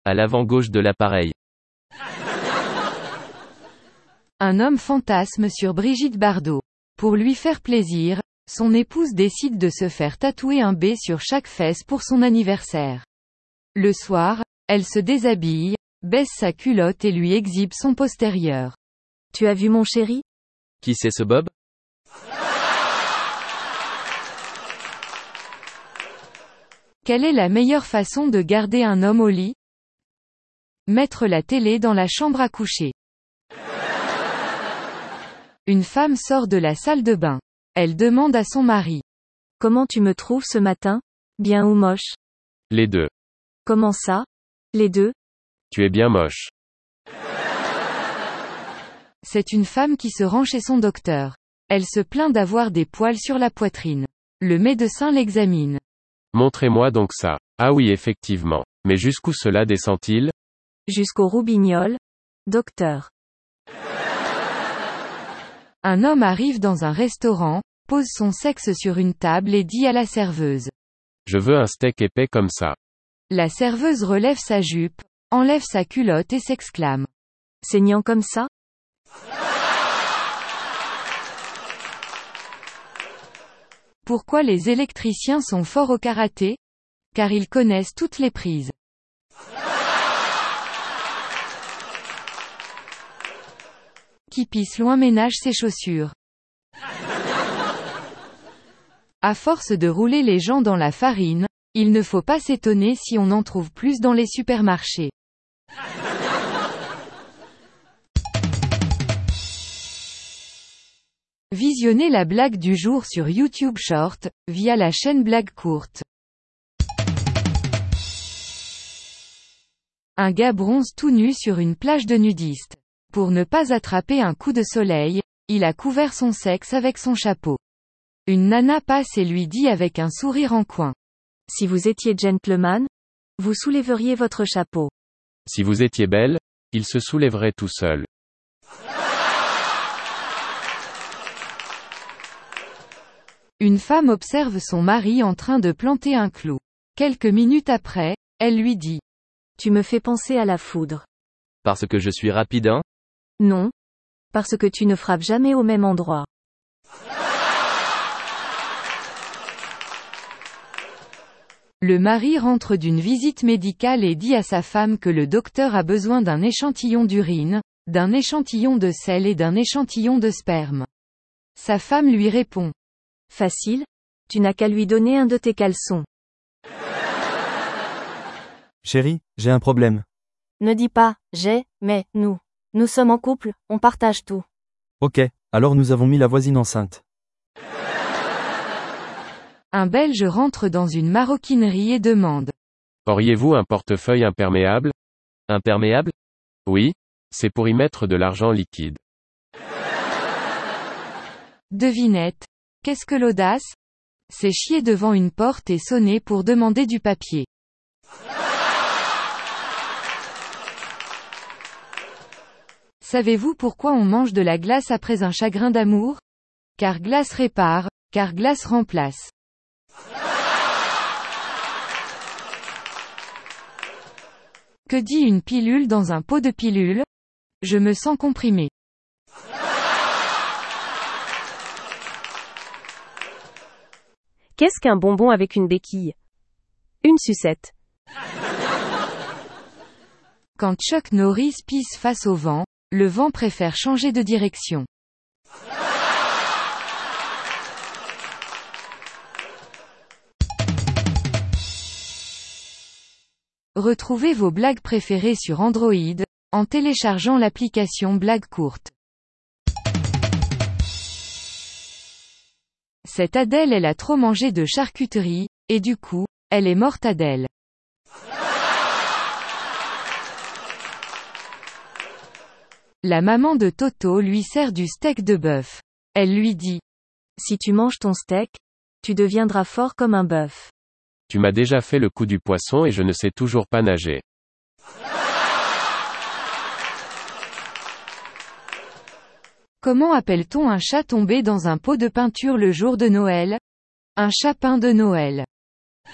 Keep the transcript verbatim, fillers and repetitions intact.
À l'avant gauche de l'appareil. Un homme fantasme sur Brigitte Bardot. Pour lui faire plaisir, son épouse décide de se faire tatouer un B sur chaque fesse pour son anniversaire. Le soir, elle se déshabille, baisse sa culotte et lui exhibe son postérieur. Tu as vu mon chéri? Qui c'est ce Bob? Quelle est la meilleure façon de garder un homme au lit? Mettre la télé dans la chambre à coucher. Une femme sort de la salle de bain. Elle demande à son mari. Comment tu me trouves ce matin? Bien ou moche? Les deux. Comment ça? Les deux? Tu es bien moche. C'est une femme qui se rend chez son docteur. Elle se plaint d'avoir des poils sur la poitrine. Le médecin l'examine. Montrez-moi donc ça. Ah oui, effectivement. Mais jusqu'où cela descend-il? Jusqu'au roubignoles. Docteur. Un homme arrive dans un restaurant, pose son sexe sur une table et dit à la serveuse. Je veux un steak épais comme ça. La serveuse relève sa jupe, enlève sa culotte et s'exclame. Saignant comme ça? Pourquoi les électriciens sont forts au karaté? Car ils connaissent toutes les prises. Qui pisse loin ménage ses chaussures. À force de rouler les gens dans la farine, il ne faut pas s'étonner si on en trouve plus dans les supermarchés. Visionnez la blague du jour sur YouTube Short, via la chaîne Blague Courte. Un gars bronze tout nu sur une plage de nudistes. Pour ne pas attraper un coup de soleil, il a couvert son sexe avec son chapeau. Une nana passe et lui dit avec un sourire en coin. Si vous étiez gentleman, vous soulèveriez votre chapeau. Si vous étiez belle, il se soulèverait tout seul. Une femme observe son mari en train de planter un clou. Quelques minutes après, elle lui dit. Tu me fais penser à la foudre. Parce que je suis rapide, hein? Non. Parce que tu ne frappes jamais au même endroit. Le mari rentre d'une visite médicale et dit à sa femme que le docteur a besoin d'un échantillon d'urine, d'un échantillon de sel et d'un échantillon de sperme. Sa femme lui répond. Facile, tu n'as qu'à lui donner un de tes caleçons. Chérie, j'ai un problème. Ne dis pas, j'ai, mais, nous. Nous sommes en couple, on partage tout. Ok, alors nous avons mis la voisine enceinte. Un Belge rentre dans une maroquinerie et demande. Auriez-vous un portefeuille imperméable? Imperméable? Oui. C'est pour y mettre de l'argent liquide. Devinette. Qu'est-ce que l'audace? C'est chier devant une porte et sonner pour demander du papier. Savez-vous pourquoi on mange de la glace après un chagrin d'amour? Car glace répare, car glace remplace. Que dit une pilule dans un pot de pilule? Je me sens comprimé. Qu'est-ce qu'un bonbon avec une béquille? Une sucette. Quand Chuck Norris pisse face au vent, le vent préfère changer de direction. Retrouvez vos blagues préférées sur Android, en téléchargeant l'application Blague Courte. Cette Adèle elle a trop mangé de charcuterie, et du coup, elle est morte Adèle. La maman de Toto lui sert du steak de bœuf. Elle lui dit. Si tu manges ton steak, tu deviendras fort comme un bœuf. Tu m'as déjà fait le coup du poisson et je ne sais toujours pas nager. Comment appelle-t-on un chat tombé dans un pot de peinture le jour de Noël? Un chapin de Noël.